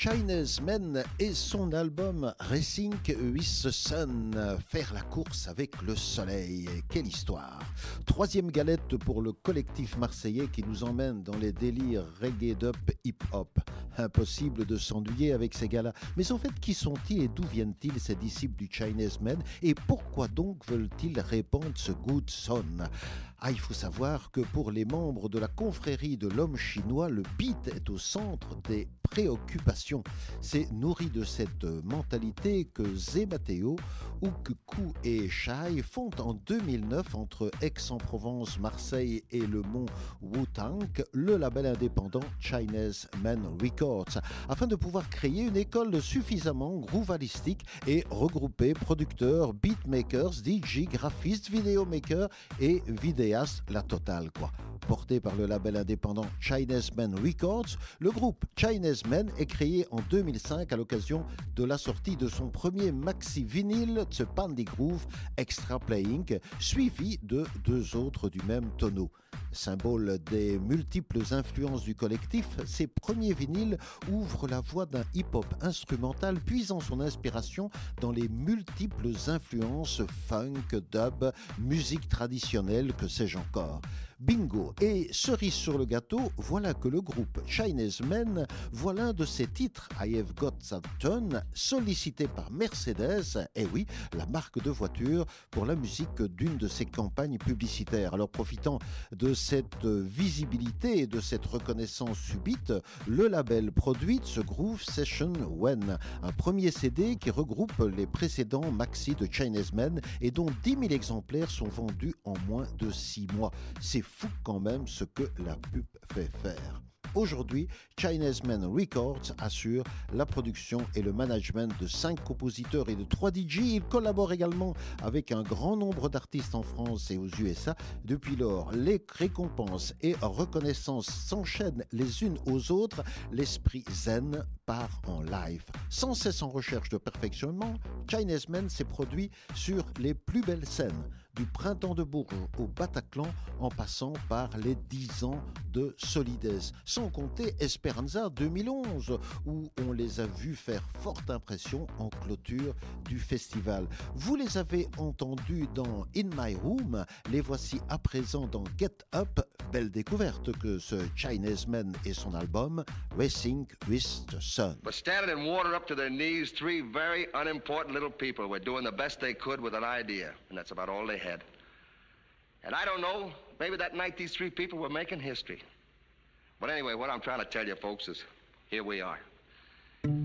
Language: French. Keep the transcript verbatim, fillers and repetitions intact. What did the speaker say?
Chinese Man et son album Racing with the Sun, faire la course avec le soleil. Quelle histoire! Troisième galette pour le collectif marseillais qui nous emmène dans les délires reggae dub hip-hop. Impossible de s'ennuyer avec ces gars-là. Mais en fait, qui sont-ils et d'où viennent-ils ces disciples du Chinese Man? Et pourquoi donc veulent-ils répandre ce good son? Ah, il faut savoir que pour les membres de la confrérie de l'homme chinois, le beat est au centre des préoccupations. C'est nourri de cette mentalité que Zé Mateo, Oukou et Shai font en deux mille neuf entre Aix-en-Provence, Marseille et le mont Wutang, le label indépendant Chinese Man Records, afin de pouvoir créer une école suffisamment groovalistique et regrouper producteurs, beatmakers, D J, graphistes, vidéomakers et vidéastes, la totale quoi. Porté par le label indépendant Chinese Man Records, le groupe Chinese Man est créé en deux mille cinq à l'occasion de la sortie de son premier maxi vinyle The Pandy Groove Extra Playing, suivi de deux autres du même tonneau. Symbole des multiples influences du collectif, ces premiers vinyles ouvrent la voie d'un hip-hop instrumental puisant son inspiration dans les multiples influences funk, dub, musique traditionnelle, que sais-je encore. Bingo! Et cerise sur le gâteau, voilà que le groupe Chinese Man voit l'un de ses titres, I Have Got That Done, sollicité par Mercedes, et oui, la marque de voiture, pour la musique d'une de ses campagnes publicitaires. Alors profitant de cette visibilité et de cette reconnaissance subite, le label produit ce Groove Session When, un premier C D qui regroupe les précédents maxi de Chinese Man et dont dix mille exemplaires sont vendus en moins de six mois. C'est fou quand même ce que la pub fait faire. Aujourd'hui, Chinese Man Records assure la production et le management de cinq compositeurs et de trois D J. Il collabore également avec un grand nombre d'artistes en France et aux U S A. Depuis lors, les récompenses et reconnaissances s'enchaînent les unes aux autres. L'esprit zen part en live. Sans cesse en recherche de perfectionnement, Chinese Man s'est produit sur les plus belles scènes, du Printemps de Bourges au Bataclan, en passant par les dix ans de Solidez. Sans compter Esperanza deux mille onze, où on les a vus faire forte impression en clôture du festival. Vous les avez entendus dans In My Room, les voici à présent dans Get Up. Belle découverte que ce Chinese Man et son album Racing with the Sun. But standing in water up to their knees, three very unimportant little people were doing the best they could with an idea, and that's about all they had. And I don't know, maybe that night these three people were making history. But anyway, what I'm trying to tell you folks is, here we are.